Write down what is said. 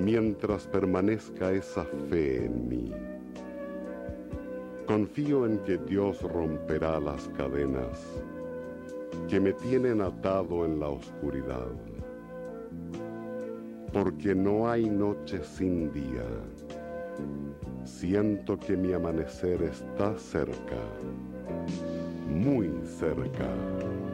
mientras permanezca esa fe en mí. Confío en que Dios romperá las cadenas que me tienen atado en la oscuridad, porque no hay noche sin día. Siento que mi amanecer está cerca, muy cerca.